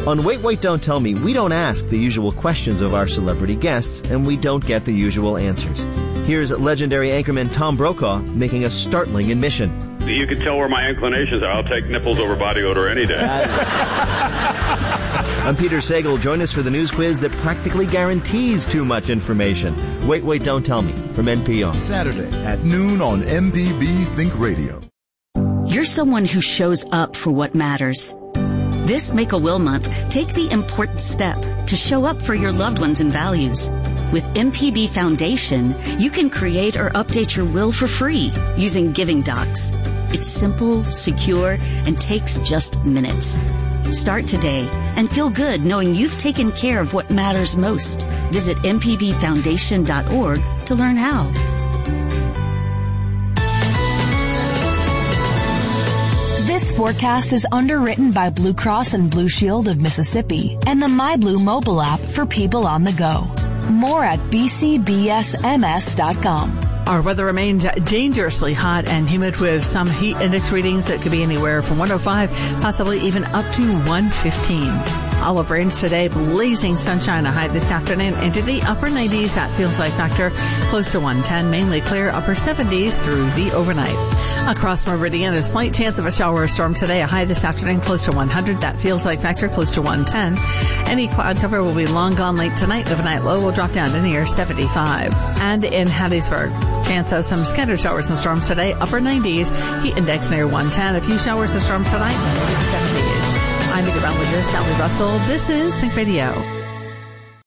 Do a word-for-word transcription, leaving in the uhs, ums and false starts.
On Wait, Wait, Don't Tell Me, we don't ask the usual questions of our celebrity guests, and we don't get the usual answers. Here's legendary anchorman Tom Brokaw making a startling admission. You can tell where my inclinations are. I'll take nipples over body odor any day. I'm Peter Sagal. Join us for the news quiz that practically guarantees too much information. Wait, Wait, Don't Tell Me from N P R. Saturday at noon on M P B Think Radio. You're someone who shows up for what matters. This Make-A-Will month, take the important step to show up for your loved ones and values. With M P B Foundation, you can create or update your will for free using Giving Docs. It's simple, secure, and takes just minutes. Start today and feel good knowing you've taken care of what matters most. Visit m p b foundation dot org to learn how. This forecast is underwritten by Blue Cross and Blue Shield of Mississippi and the MyBlue mobile app for people on the go. More at b c b s m s dot com. Our weather remains dangerously hot and humid with some heat index readings that could be anywhere from one oh five, possibly even up to one fifteen. Olive range today, blazing sunshine, a high this afternoon into the upper nineties. That feels like factor close to one ten, mainly clear upper seventies through the overnight. Across Meridian, a slight chance of a shower or storm today, a high this afternoon close to one hundred. That feels like factor close to one ten. Any cloud cover will be long gone late tonight. Overnight low will drop down to near seventy-five. And in Hattiesburg, chance of some scattered showers and storms today, upper nineties, heat index near one ten. A few showers and storms tonight, seventies. I'm meteorologist Sally Russell. This is Think Radio.